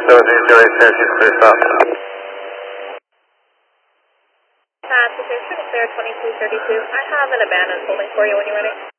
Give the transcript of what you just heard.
Northeast 08, she's clear stop. Pass, station clear 2232. I have an abandoned holding for you when you're ready.